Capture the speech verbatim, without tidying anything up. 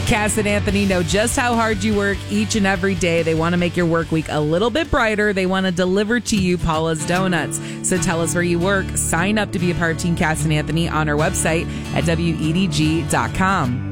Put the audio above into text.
Cass and Anthony know just how hard you work each and every day. They want to make your work week a little bit brighter. They want to deliver to you Paula's Donuts. So tell us where you work. Sign up to be a part of Team Cass and Anthony on our website at W E D G dot com.